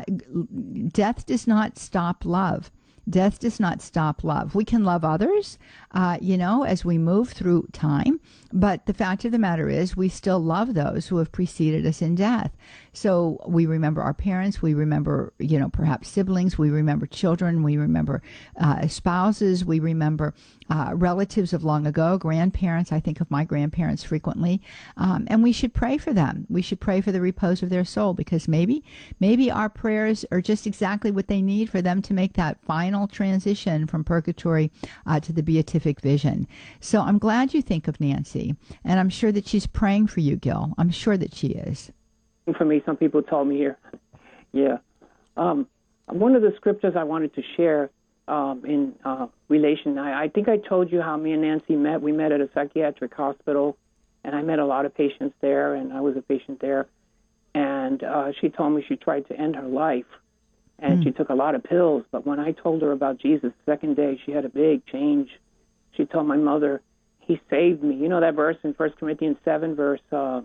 death does not stop love. Death does not stop love. We can love others, uh, you know, as we move through time. But the fact of the matter is we still love those who have preceded us in death. So we remember our parents. We remember, you know, perhaps siblings. We remember children. We remember uh, spouses. We remember uh, relatives of long ago, grandparents. I think of my grandparents frequently. Um, and we should pray for them. We should pray for the repose of their soul, because maybe, maybe our prayers are just exactly what they need for them to make that final transition from purgatory uh, to the beatific vision. So I'm glad you think of Nancy, and I'm sure that she's praying for you, Gil. I'm sure that she is. For me, some people told me here. Yeah. Um, one of the scriptures I wanted to share um, in uh, relation, I, I think I told you how me and Nancy met. We met at a psychiatric hospital, and I met a lot of patients there, and I was a patient there. And uh, she told me she tried to end her life. And mm. she took a lot of pills, but when I told her about Jesus the second day, she had a big change. She told my mother, he saved me. You know that verse in First Corinthians seven, verse, uh, oh,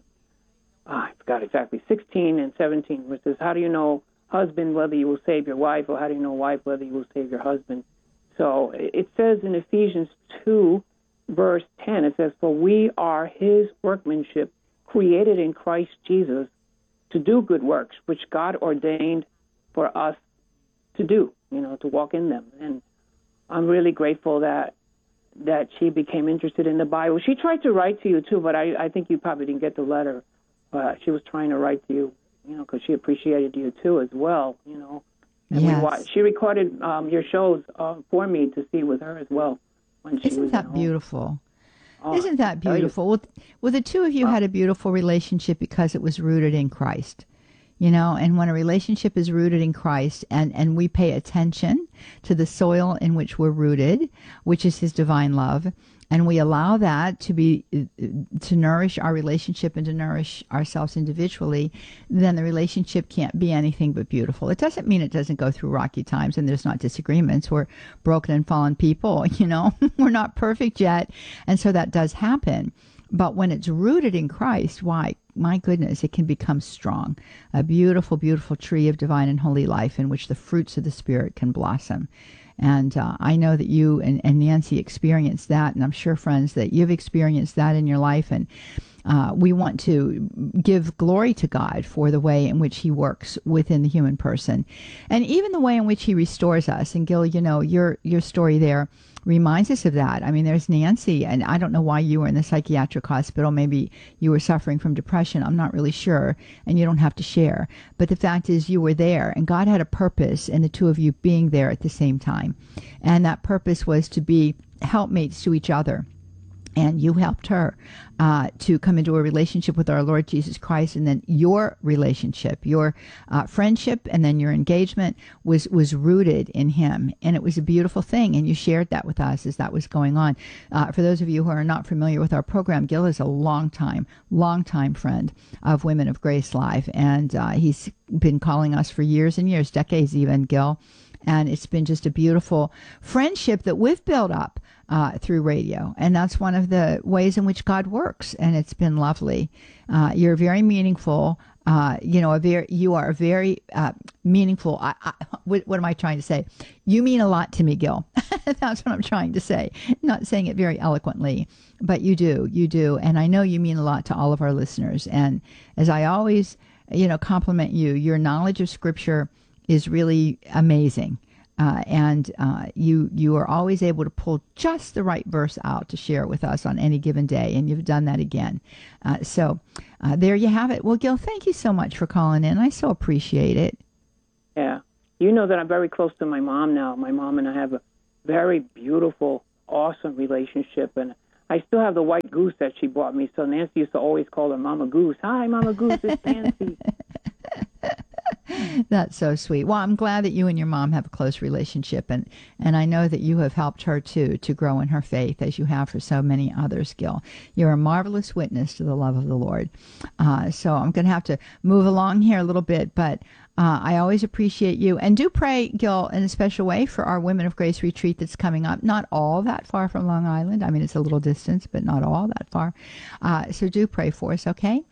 I forgot exactly, sixteen and seventeen, which says, how do you know, husband, whether you will save your wife, or how do you know, wife, whether you will save your husband? So it says in Ephesians two, verse ten, it says, for we are his workmanship, created in Christ Jesus to do good works, which God ordained for us to do, you know, to walk in them. And I'm really grateful that that she became interested in the Bible. She tried to write to you, too, but I, I think you probably didn't get the letter. But she was trying to write to you, you know, because she appreciated you, too, as well, you know. And yes. we watched, she recorded um, your shows uh, for me to see with her as well. When she Isn't was that beautiful? Oh, Isn't that beautiful? Well, well, the two of you oh. had a beautiful relationship because it was rooted in Christ. You know, and when a relationship is rooted in Christ, and, and we pay attention to the soil in which we're rooted, which is his divine love, and we allow that to be, to nourish our relationship and to nourish ourselves individually, then the relationship can't be anything but beautiful. It doesn't mean it doesn't go through rocky times and there's not disagreements. We're broken and fallen people, you know, we're not perfect yet. And so that does happen. But when it's rooted in Christ, why, my goodness, it can become strong. A beautiful, beautiful tree of divine and holy life in which the fruits of the Spirit can blossom. And uh, I know that you and, and Nancy experienced that, and I'm sure, friends, that you've experienced that in your life. And uh, we want to give glory to God for the way in which he works within the human person, and even the way in which he restores us. And Gil, you know, your your story there reminds us of that. I mean, there's Nancy, and I don't know why you were in the psychiatric hospital. Maybe you were suffering from depression. I'm not really sure, and you don't have to share. But the fact is you were there, and God had a purpose in the two of you being there at the same time. And that purpose was to be helpmates to each other. And you helped her uh, to come into a relationship with our Lord Jesus Christ, and then your relationship, your uh, friendship, and then your engagement was was rooted in him, and it was a beautiful thing. And you shared that with us as that was going on. Uh, for those of you who are not familiar with our program, Gil is a long time, long time friend of Women of Grace Live, and uh, he's been calling us for years and years, decades even, Gil. And it's been just a beautiful friendship that we've built up uh, through radio. And that's one of the ways in which God works. And it's been lovely. Uh, you're very meaningful. Uh, you know, a very, you are a very uh, meaningful. I, I, what, what am I trying to say? You mean a lot to me, Gil. That's what I'm trying to say. Not saying it very eloquently, but you do. You do. And I know you mean a lot to all of our listeners. And as I always, you know, compliment you, your knowledge of Scripture is really amazing. Uh, and uh, you you are always able to pull just the right verse out to share with us on any given day, and you've done that again. Uh, so uh, there you have it. Well, Gil, thank you so much for calling in. I so appreciate it. Yeah. You know that I'm very close to my mom now. My mom and I have a very beautiful, awesome relationship, and I still have the white goose that she bought me. So Nancy used to always call her Mama Goose. Hi, Mama Goose, it's Nancy. That's so sweet. Well, I'm glad that you and your mom have a close relationship, and, and I know that you have helped her, too, to grow in her faith, as you have for so many others, Gil. You're a marvelous witness to the love of the Lord. Uh, so I'm going to have to move along here a little bit, but uh, I always appreciate you. And do pray, Gil, in a special way for our Women of Grace retreat that's coming up. Not all that far from Long Island. I mean, it's a little distance, but not all that far. Uh, so do pray for us, okay?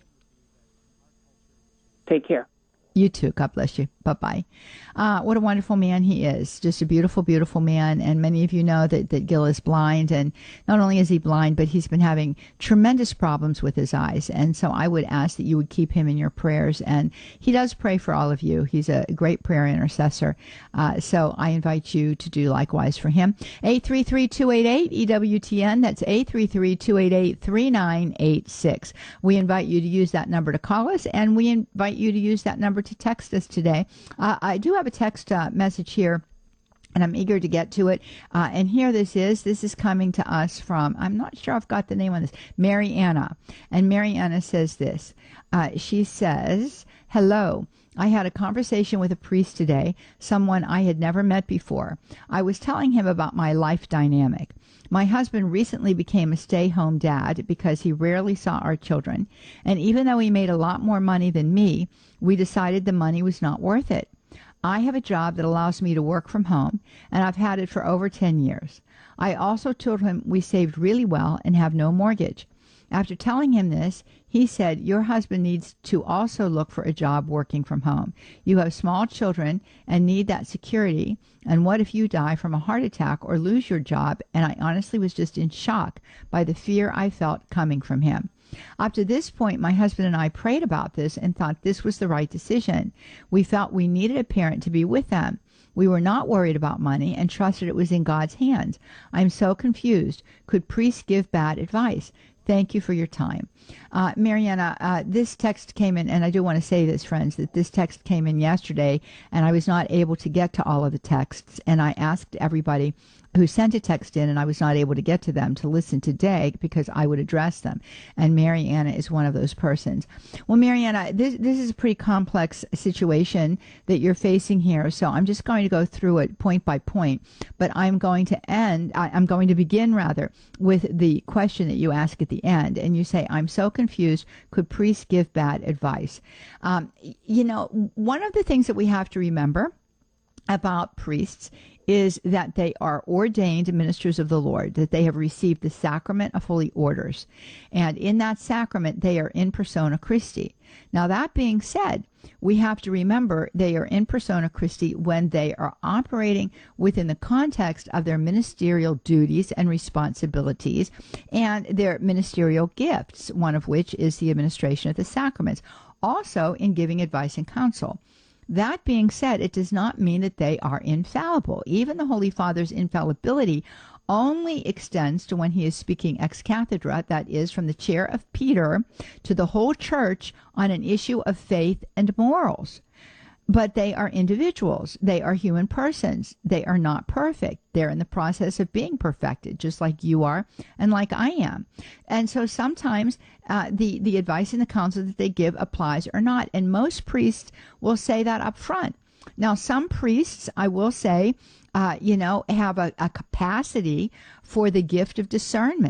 Take care. You too. God bless you. Bye-bye. Uh, what a wonderful man he is. Just a beautiful, beautiful man. And many of you know that, that Gil is blind. And not only is he blind, but he's been having tremendous problems with his eyes. And so I would ask that you would keep him in your prayers. And he does pray for all of you. He's a great prayer intercessor. Uh, so I invite you to do likewise for him. eight three three, two eight eight, E W T N. That's eight three three, two eight eight, three nine eight six. We invite you to use that number to call us, and we invite you to use that number to text us today. Uh, I do have a text uh, message here, and I'm eager to get to it. Uh, and here this is. This is coming to us from, I'm not sure I've got the name on this, Mary Anna. And Mary Anna says this. Uh, she says, hello. I had a conversation with a priest today, someone I had never met before. I was telling him about my life dynamic. My husband recently became a stay-home dad because he rarely saw our children, and even though he made a lot more money than me, we decided the money was not worth it. I have a job that allows me to work from home, and I've had it for over ten years. I also told him we saved really well and have no mortgage. After telling him this, he said, your husband needs to also look for a job working from home. You have small children and need that security. And what if you die from a heart attack or lose your job? And I honestly was just in shock by the fear I felt coming from him. Up to this point, my husband and I prayed about this and thought this was the right decision. We felt we needed a parent to be with them. We were not worried about money and trusted it was in God's hands. I'm so confused. Could priests give bad advice? Thank you for your time. Uh, Mariana, uh, this text came in, and I do want to say this, friends, that this text came in yesterday, and I was not able to get to all of the texts, and I asked everybody who sent a text in, and I was not able to get to them, to listen today because I would address them. And Mariana is one of those persons. Well, Mariana, this, this is a pretty complex situation that you're facing here, so I'm just going to go through it point by point, but I'm going to end, I, I'm going to begin, rather, with the question that you ask at the end, and you say, I'm so confused, could priests give bad advice? Um, you know, one of the things that we have to remember about priests is that they are ordained ministers of the Lord, that they have received the sacrament of holy orders. And in that sacrament, they are in persona Christi. Now, that being said, we have to remember they are in persona Christi when they are operating within the context of their ministerial duties and responsibilities and their ministerial gifts, one of which is the administration of the sacraments, also in giving advice and counsel. That being said, it does not mean that they are infallible. Even the Holy Father's infallibility only extends to when he is speaking ex cathedra, that is, from the chair of Peter to the whole church on an issue of faith and morals. But they are individuals. They are human persons. They are not perfect. They're in the process of being perfected, just like you are and like I am. And so sometimes uh, the, the advice and the counsel that they give applies or not. And most priests will say that up front. Now, some priests, I will say, uh, you know, have a, a capacity for the gift of discernment.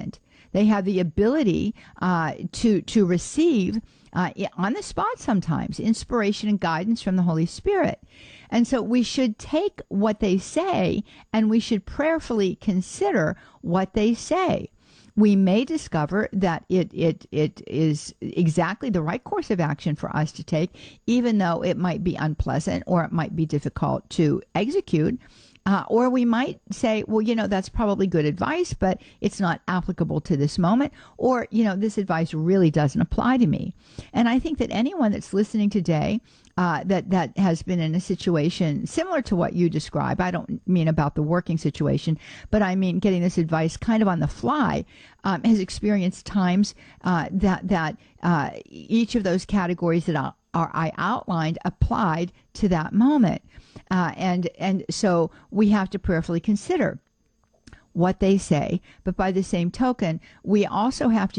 They have the ability uh, to to receive uh, on the spot sometimes inspiration and guidance from the Holy Spirit. And so we should take what they say and we should prayerfully consider what they say. We may discover that it, it, it is exactly the right course of action for us to take, even though it might be unpleasant or it might be difficult to execute. Uh, or we might say, well, you know, that's probably good advice, but it's not applicable to this moment. Or, you know, this advice really doesn't apply to me. And I think that anyone that's listening today uh, that, that has been in a situation similar to what you describe, I don't mean about the working situation, but I mean getting this advice kind of on the fly, um, has experienced times uh, that, that uh, each of those categories that I, are, I outlined applied to that moment. Uh, and and so we have to prayerfully consider what they say. But by the same token, we also have to